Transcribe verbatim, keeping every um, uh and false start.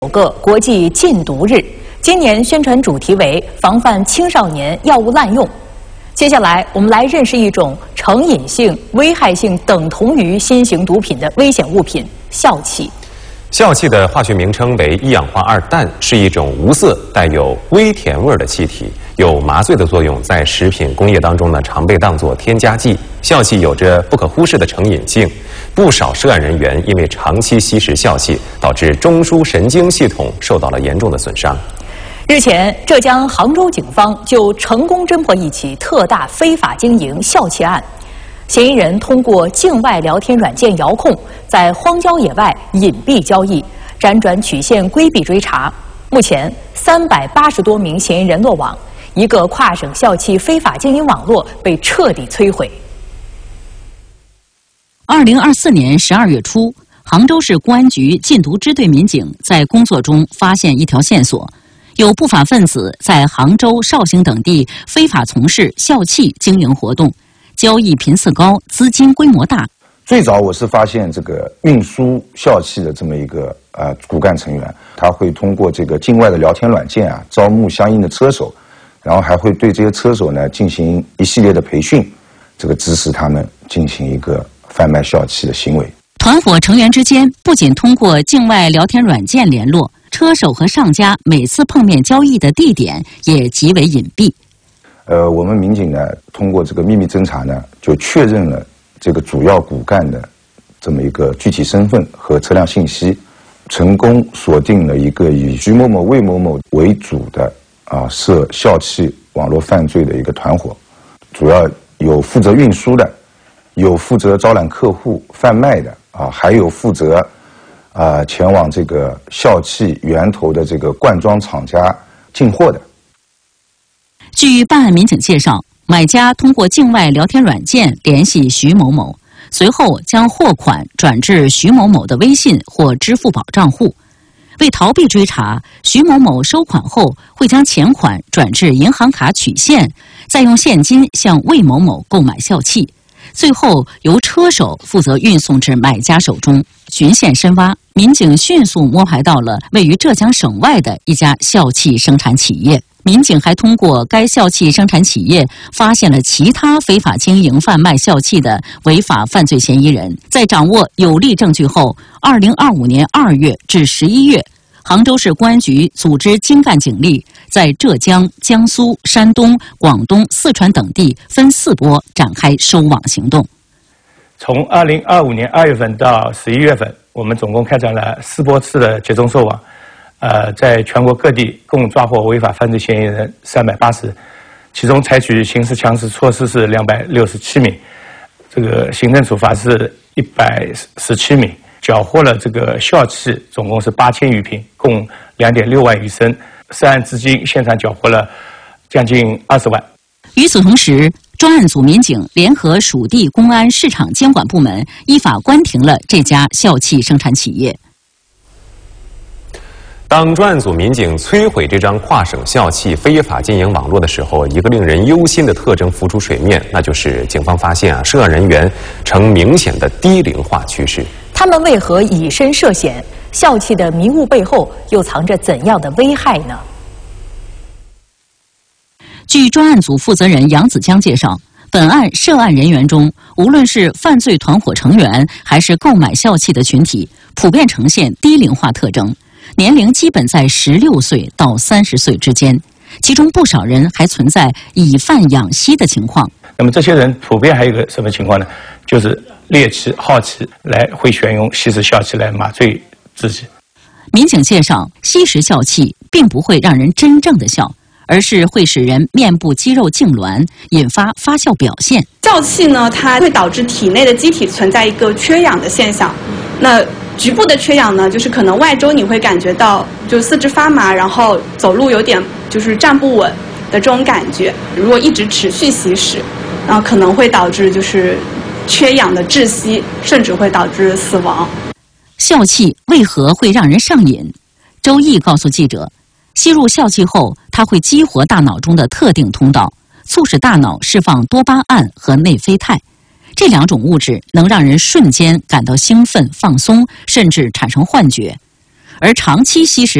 九个国际禁毒日，今年宣传主题为防范青少年药物滥用。接下来，我们来认识一种成瘾性、危害性等同于新型毒品的危险物品——笑气。 笑气的化学名称为一氧化二氮，是一种无色、带有微甜味的气体，有麻醉的作用，在食品工业当中呢，常被当作添加剂。笑气有着不可忽视的成瘾性，不少涉案人员因为长期吸食笑气，导致中枢神经系统受到了严重的损伤。 日前，浙江杭州警方就成功侦破一起特大非法经营笑气案。嫌疑人通过境外聊天软件遥控，在荒郊野外隐蔽交易，辗转曲线规避追查。目前，三百八十多名嫌疑人落网，一个跨省笑气非法经营网络被彻底摧毁。 二零二四年十二月初，杭州市公安局禁毒支队民警在工作中发现一条线索，有不法分子在杭州、绍兴等地非法从事笑气经营活动。交易频次高，资金规模大。 最早我是发现这个运输笑气的这么一个呃骨干成员，他会通过这个境外的聊天软件啊，招募相应的车手，然后还会对这些车手呢进行一系列的培训，这个指使他们进行一个贩卖笑气的行为。 团伙成员之间不仅通过境外聊天软件联络，车手和上家每次碰面交易的地点也极为隐蔽。 呃，我们民警呢，通过这个秘密侦查呢，就确认了这个主要骨干的这么一个具体身份和车辆信息，成功锁定了一个以徐某某、魏某某为主的啊涉笑气网络犯罪的一个团伙，主要有负责运输的，有负责招揽客户贩卖的啊，还有负责啊前往这个笑气源头的这个灌装厂家进货的。 据办案民警介绍，买家通过境外聊天软件联系徐某某，随后将货款转至徐某某的微信或支付宝账户。为逃避追查，徐某某收款后会将钱款转至银行卡取现，再用现金向魏某某购买笑气，最后由车手负责运送至买家手中。循线深挖，民警迅速摸排到了位于浙江省外的一家笑气生产企业。民警还通过该笑气生产企业发现了其他非法经营贩卖笑气的违法犯罪嫌疑人。在掌握有力证据后，二零二五年二月至十一月，杭州市公安局组织精干警力，在浙江、江苏、山东、广东、四川等地分四波展开收网行动。 从二零二五年二月份到十一月份，我们总共开展了四波次的集中收网。呃，在全国各地共抓获违法犯罪嫌疑人三百八十，其中采取刑事强制措施是两百六十七名，这个行政处罚是一百十七名，缴获了这个笑气总共是八千余瓶，共两点六万余升，涉案资金现场缴获了将近二十万。 与此同时，专案组民警联合属地公安市场监管部门，依法关停了这家笑气生产企业。 当专案组民警摧毁这张跨省笑气非法经营网络的时候，一个令人忧心的特征浮出水面，那就是警方发现啊，涉案人员呈明显的低龄化趋势。 他们为何以身涉险？笑气的迷雾背后又藏着怎样的危害呢？ 据专案组负责人杨子江介绍，本案涉案人员中，无论是犯罪团伙成员，还是购买笑气的群体，普遍呈现低龄化特征。年龄基本在十六岁到三十岁之间，其中不少人还存在以贩养吸的情况。 那么这些人普遍还有一个什么情况呢？就是猎奇、好奇，来会选用吸食笑气来麻醉自己。 民警介绍，吸食笑气并不会让人真正的笑，而是会使人面部肌肉痉挛，引发发笑表现。 笑气呢，它会导致体内的机体存在一个缺氧的现象。那局部的缺氧呢，就是可能外周你会感觉到就四肢发麻，然后走路有点就是站不稳的这种感觉。如果一直持续吸食，然后可能会导致就是缺氧的窒息，甚至会导致死亡。 笑气为何会让人上瘾？周毅告诉记者，吸入笑气后，它会激活大脑中的特定通道，促使大脑释放多巴胺和内啡肽。这两种物质能让人瞬间感到兴奋、放松，甚至产生幻觉。 而长期吸食